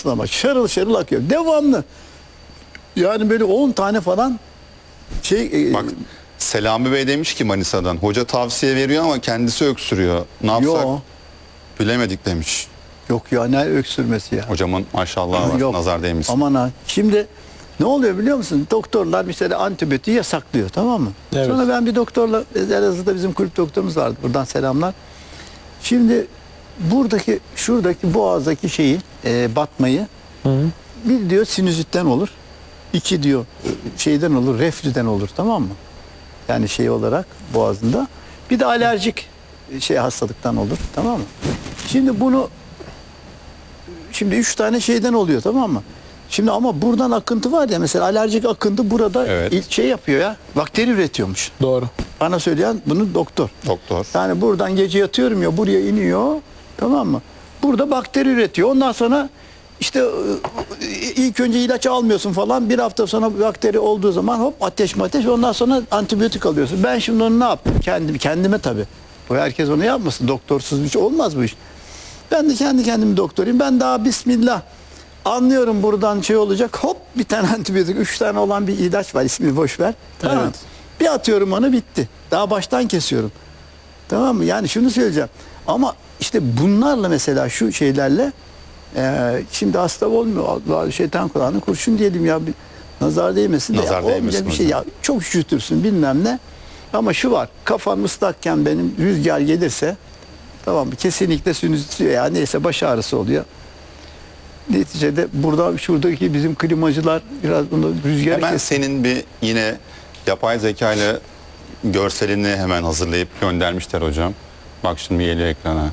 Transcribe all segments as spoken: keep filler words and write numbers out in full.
mısın ama şarıl şarıl akıyor. Devamlı. Yani böyle on tane falan şey. E, Bak Selami Bey demiş ki Manisa'dan, hoca tavsiye veriyor ama kendisi öksürüyor. Ne yapsak Yo. bilemedik demiş. Yok ya, ne öksürmesi ya. Hocamın maşallah var, Yok. nazar değmesin. Aman ha. Şimdi ne oluyor biliyor musun? Doktorlar mesela antibiyotiği yasaklıyor, tamam mı? Evet. Sonra ben bir doktorla, Elazığ'da bizim kulüp doktorumuz vardı. Buradan selamlar. Şimdi buradaki, şuradaki boğazdaki şeyi, e, batmayı, Hı hı. bir diyor sinüzitten olur. İki diyor şeyden olur, reflüden olur, tamam mı? Yani şey olarak boğazında. Bir de alerjik şey hastalıktan olur, tamam mı? Şimdi bunu şimdi üç tane şeyden oluyor, tamam mı? Şimdi ama buradan akıntı var ya, mesela alerjik akıntı burada Evet. ilk şey yapıyor ya, bakteri üretiyormuş. Doğru. Bana söyleyen bunu doktor. Doktor. Yani buradan gece yatıyorum ya, buraya iniyor, tamam mı? Burada bakteri üretiyor. Ondan sonra işte ilk önce ilaç almıyorsun falan. Bir hafta sonra bakteri olduğu zaman hop ateş mateş, ondan sonra antibiyotik alıyorsun. Ben şimdi onu ne yaptım? Kendim, kendime tabii. Bu herkes onu yapmasın. Doktorsuz bir şey olmaz bu iş. Ben de kendi kendimi doktoruyum. Ben daha bismillah anlıyorum buradan şey olacak. Hop bir tane antibiyotik, üç tane olan bir ilaç var. İsmini boş ver. Tamam mı? Evet. Bir atıyorum onu, bitti. Daha baştan kesiyorum. Tamam mı? Yani şunu söyleyeceğim. Ama işte bunlarla mesela şu şeylerle e, şimdi hasta olmuyor. Allah, şeytan kulağına kurşun diyelim ya. Bir nazar değmesin de. Nazar ya, olmayacak değmesin bir şey hocam. ya. Çok üşütürsün bilmem ne. Ama şu var. Kafam ıslakken benim rüzgar gelirse, tamam mı? Kesinlikle sinüzit ya neyse baş ağrısı oluyor. Neticede burada şuradaki bizim klimacılar biraz bunu rüzgarı Hemen kes. senin bir yine yapay zeka ile görselini hemen hazırlayıp göndermişler hocam. Bak şimdi geliyor ekrana.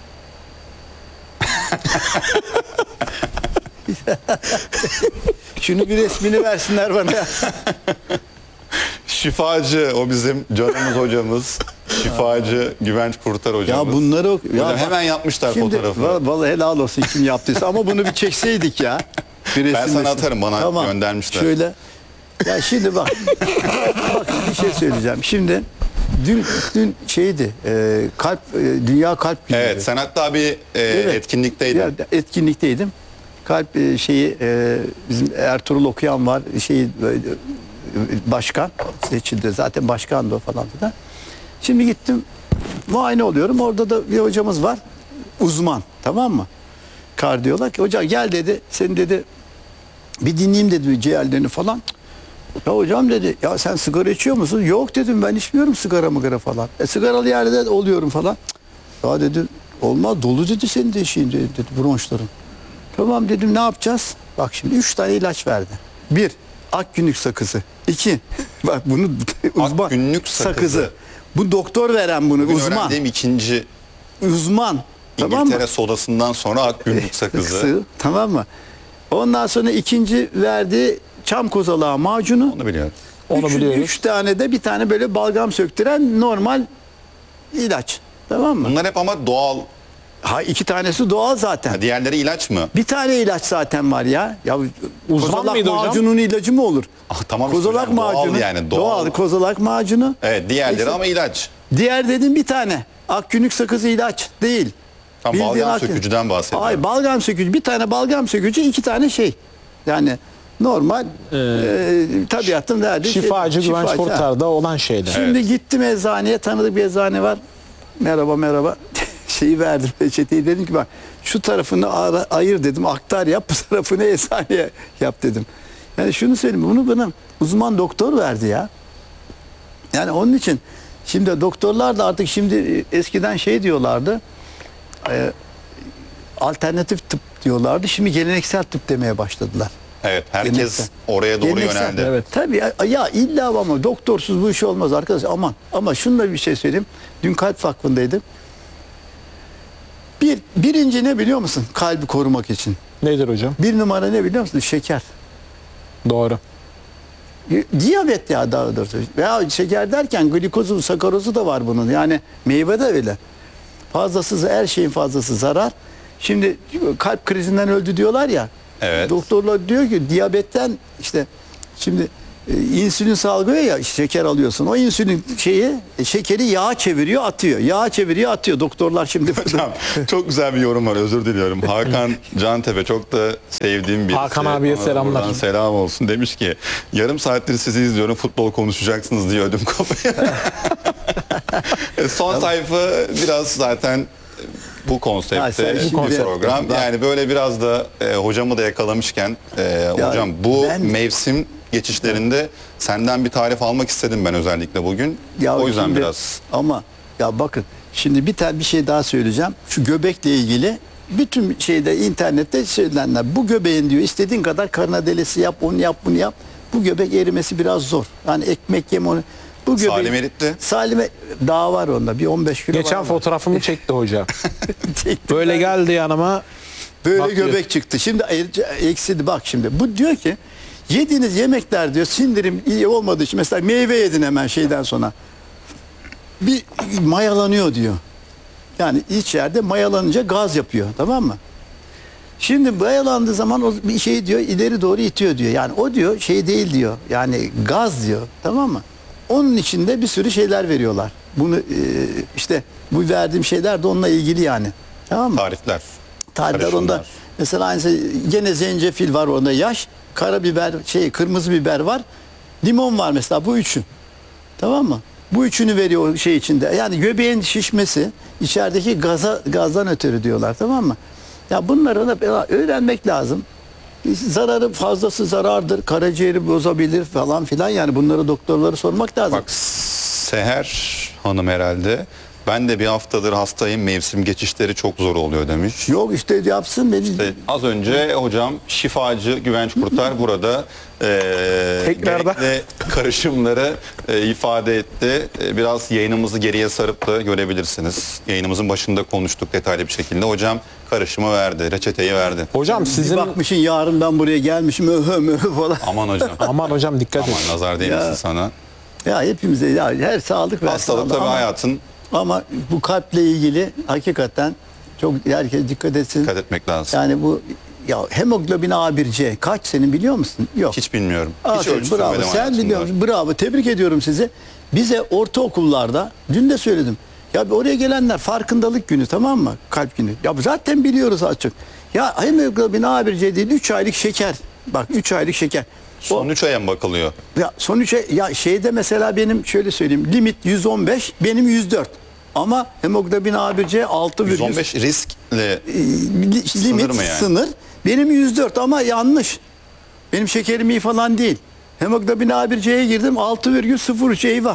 Şunu bir resmini versinler bana ya. Şifacı, o bizim canımız hocamız. Şifacı Güvenç Kurtar hocamız. Ya bunları ok- ya Hocam bak- hemen yapmışlar Şimdi fotoğrafı. va- vallahi helal olsun kim yaptıysa, ama bunu bir çekseydik ya. Bir Ben resim sana resim. atarım, bana göndermişler. Şöyle. Ya şimdi bak. Bak bir şey söyleyeceğim. Şimdi dün dün şeydi. E, kalp e, Dünya Kalp Günü. Evet, sen hatta bir e, Evet. etkinlikteydin. Ya, etkinlikteydim. Kalp e, şeyi e, bizim Ertuğrul okuyan var. Şeyi e, başkan seçildi. Zaten başkandı o falan filan. Şimdi gittim muayene oluyorum. Orada da bir hocamız var. Uzman, tamam mı? Kardiyolog. Hoca gel dedi. Seni dedi bir dinleyeyim dedi ciğerlerini falan. Ya hocam dedi, ya sen sigara içiyor musun? Yok dedim, ben içmiyorum sigara mıgara falan. E sigaralı yerde oluyorum falan. Ya dedi olmaz, dolu dedi senin de şeyin dedi, dedi bronşların. Tamam dedim, ne yapacağız? Bak şimdi üç tane ilaç verdi. Bir, Akgünlük sakızı. İki, bak bunu uzman. Akgünlük sakızı. Bu doktor veren bunu, Bugün uzman. öğrendiğim ikinci Uzman. Tamam İngiltere mı? sodasından sonra Akgünlük sakızı. Sakızı, tamam mı? Ondan sonra ikinci verdiği çam kozalağı macunu. Onu biliyorum. Onu üç, biliyoruz. Üç tane de bir tane böyle balgam söktüren normal ilaç. Tamam mı? Bunlar hep ama doğal. Ha, iki tanesi doğal zaten. Diğerleri ilaç mı? Bir tane ilaç zaten var ya. Ya Uzman kozalak mıydı hocam? macunun ilacı mı olur? Ah, tamam, Kozalak işte hocam, doğal macunu. yani, doğal. kozalak macunu. Evet, diğerleri İşte- ama ilaç. Diğer dedim bir tane. Akgünlük sakızı ilaç değil. Tam Bildiğin balgam Akgün- sökücüden bahsediyorum. Ay balgam sökücü. Bir tane balgam sökücü, iki tane şey. Yani normal Ee, e, tabiatın verdiği şey- Şifacı Güvenç şifacı, ha. Kurtar'da olan şeyler. Şimdi gittim eczaneye, tanıdık bir eczane var. Merhaba merhaba. Şeyi verdim, peçeteyi, dedim ki bak şu tarafını ara- ayır dedim, aktar yap, bu tarafını eczaneye yap dedim. Yani şunu söyleyeyim, bunu bana uzman doktor verdi ya. Yani onun için şimdi doktorlar da artık, şimdi eskiden şey diyorlardı, e, alternatif tıp diyorlardı, şimdi geleneksel tıp demeye başladılar. Evet, herkes Geleneksel. oraya doğru Geleneksel. yöneldi. Evet. Tabii ya, ya illa ama doktorsuz bu iş olmaz arkadaş, aman. Ama şunu da bir şey söyleyeyim. Dün kalp vakfındaydım. Bir, birinci ne biliyor musun? Kalbi korumak için. Nedir hocam? Bir numara ne biliyor musun? Şeker. Doğru. Diyabet ya daha doğrusu. Veya şeker derken glikozu, sakarozu da var bunun. Yani meyve de öyle. Fazlası, her şeyin fazlası zarar. Şimdi kalp krizinden öldü diyorlar ya. Evet. Doktorlar diyor ki diyabetten işte şimdi e, insülin salgılıyor ya, şeker alıyorsun. O insülin şeyi e, şekeri yağa çeviriyor, atıyor. Yağa çeviriyor, atıyor. Doktorlar şimdi Hocam çok güzel bir yorum var, özür diliyorum. Hakan Cantepe, çok da sevdiğim birisi. Hakan abiye Ona da selamlar. buradan selam olsun. Demiş ki yarım saattir sizi izliyorum, futbol konuşacaksınız diye ödüm kopuyor. Son sayfa biraz zaten bu Ha, konsepte sen bir şimdi- program. Bak- Yani böyle biraz da e, hocamı da yakalamışken e, hocam bu ben- mevsim geçişlerinde senden bir tarif almak istedim ben özellikle bugün. Ya o yüzden şimdi- biraz Ama ya bakın şimdi bir tane bir şey daha söyleyeceğim. Şu göbekle ilgili bütün şeyde internette söylenenler. Bu göbeğin diyor istediğin kadar karnadelesi yap, onu yap, bunu yap. Bu göbek erimesi biraz zor. Yani ekmek yem onu. Bu göbek, Salim eritti. Salim'e daha var onda. Bir on beş kilo Geçen var. fotoğrafımı çekti hoca. Çektim Böyle ben. geldi yanıma. Böyle Bak diyor. göbek çıktı. Şimdi er- eksidi bak şimdi. Bu diyor ki yediğiniz yemekler diyor sindirim iyi olmadığı için mesela meyve yedin hemen şeyden sonra. Bir mayalanıyor diyor. Yani içeride mayalanınca gaz yapıyor, tamam mı? Şimdi mayalandığı zaman o bir şey diyor ileri doğru itiyor diyor. Yani o diyor şey değil diyor. Yani gaz diyor, tamam mı? Onun içinde bir sürü şeyler veriyorlar. Bunu e, işte bu verdiğim şeyler de onunla ilgili yani. Tamam mı? tarifler. Tarifler karışımlar. onda mesela aynısı gene zencefil var onda yaş, karabiber, şey kırmızı biber var, limon var mesela, bu üçü. Tamam mı? Bu üçünü veriyor o şey içinde. Yani göbeğin şişmesi içerideki gaza gazdan ötürü diyorlar, tamam mı? Ya bunları da öğrenmek lazım. Zararı fazlası zarardır. Karaciğeri bozabilir falan filan. Yani bunları doktorlara sormak lazım. Bak Seher Hanım herhalde. Ben de bir haftadır hastayım. Mevsim geçişleri çok zor oluyor demiş. Yok işte yapsın beni. İşte az önce hocam şifacı Güvenç Kurtar burada e, Tekrardan. gerekli karışımları e, ifade etti. E, biraz yayınımızı geriye sarıp da görebilirsiniz. Yayınımızın başında konuştuk detaylı bir şekilde. Hocam karışımı verdi, reçeteyi verdi. Hocam Bir sizin... bakmışsın yarın ben buraya gelmişim öhö möhö falan. Aman hocam. Aman hocam dikkat et. Aman nazar değmesin Ya. sana. Ya hepimize ya her sağlık ve Hastalık sağlık tabii ama, hayatın, ama bu kalple ilgili hakikaten çok herkes dikkat etsin. dikkat etmek lazım. Yani bu ya hemoglobin A bir C kaç senin biliyor musun? Yok. Hiç bilmiyorum. Hiç Aferin, ölçtürmedim bravo. Sen hayatımda. biliyor musun? Bravo. Tebrik ediyorum sizi. Bize ortaokullarda dün de söyledim. Ya oraya gelenler farkındalık günü, tamam mı? Kalp günü. Ya zaten biliyoruz açık. Ya hemoglobin A bir C değil üç aylık şeker. Bak üç aylık şeker. Son üç aya mı bakılıyor? Ya sonuç ya şeyde mesela benim şöyle söyleyeyim limit yüz on beş benim yüz dört ama hemoglobin A bir C altı yüz on beş riskle limit mı yani? sınır benim yüz dört ama yanlış. Benim şekerim iyi falan değil. Hemoglobin A bir C'ye girdim altı virgül sıfır üç eyvah.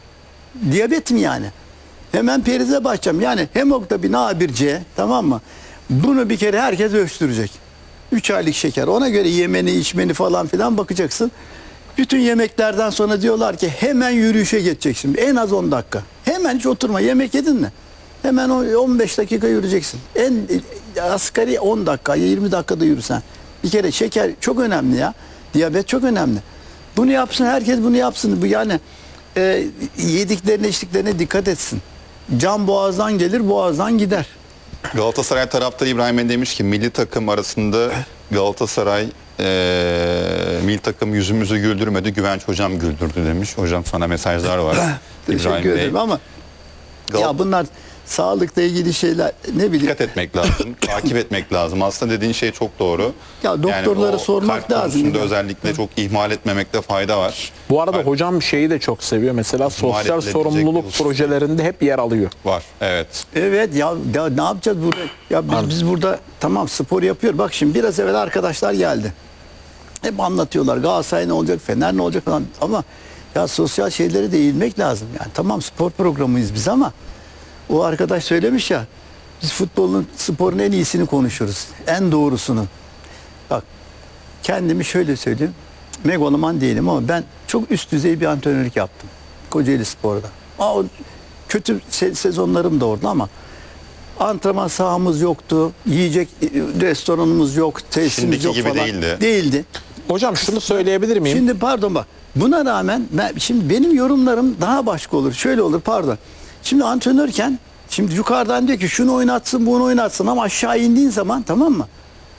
Diyabet mi yani? Hemen perize başlayacağım. Yani hemoglobin A bir C, tamam mı? Bunu bir kere herkes ölçtürecek. üç aylık şeker. Ona göre yemeni, içmeni falan filan bakacaksın. Bütün yemeklerden sonra diyorlar ki hemen yürüyüşe geçeceksin. En az on dakika. Hemen hiç oturma. Yemek yedin mi? Hemen on beş dakika yürüyeceksin. En asgari on dakika, yirmi dakikada yürüsen. Bir kere şeker çok önemli ya. Diyabet çok önemli. Bunu yapsın, herkes bunu yapsın. Bu yani e, yediklerine, içtiklerine dikkat etsin. Can boğazdan gelir, boğazdan gider. Galatasaray taraftarı İbrahim Bey demiş ki milli takım arasında Galatasaray eee milli takım yüzümüzü güldürmedi, Güvenç hocam güldürdü demiş. Hocam sana mesajlar var. Teşekkür ederim ama Gal- ya bunlar sağlıkla ilgili şeyler, ne bileyim. dikkat etmek lazım, takip etmek lazım. Aslında dediğin şey çok doğru. Ya doktorlara o sormak kalp lazım. konusunda özellikle çok ihmal etmemekte fayda var. Bu arada Kalp hocam şeyi de çok seviyor. Mesela sosyal edilebilecek sorumluluk bir husus. projelerinde hep yer alıyor. var. Evet. Evet ya, ya ne yapacağız burada? Ya biz, biz burada tamam spor yapıyor. Bak şimdi biraz evvel arkadaşlar geldi. Hep anlatıyorlar Galatasaray ne olacak, Fener ne olacak falan. Ama ya sosyal şeyleri de eğilmek lazım. Yani tamam spor programıyız biz ama o arkadaş söylemiş ya biz futbolun, sporun en iyisini konuşuruz. En doğrusunu. Bak kendimi şöyle söyleyeyim. Megaloman değilim ama ben çok üst düzey bir antrenörlük yaptım. Kocaeli Spor'da. Aa, o kötü se- sezonlarım da orada ama antrenman sahamız yoktu. Yiyecek e, restoranımız yok. Tesisimiz Şimdiki yok gibi falan. değildi. Değildi. Hocam şunu söyleyebilir miyim? Şimdi pardon bak. Buna rağmen ben, şimdi benim yorumlarım daha başka olur. Şöyle olur pardon. Şimdi antrenörken şimdi yukarıdan diyor ki şunu oynatsın bunu oynatsın ama aşağı indiğin zaman tamam mı?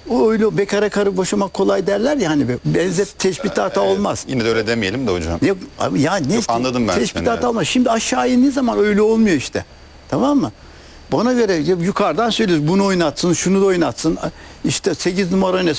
o öyle bekara karı boşamak kolay derler ya hani be- benzet teşbih hata olmaz. Yine de öyle demeyelim de hocam. Ne, abi ya ne anladım ben teşbih seni, hata evet. olmaz. Şimdi aşağı indiği zaman öyle olmuyor işte. Tamam mı? Bana göre yukarıdan söylüyoruz bunu oynatsın, şunu da oynatsın. İşte sekiz numara oynasın.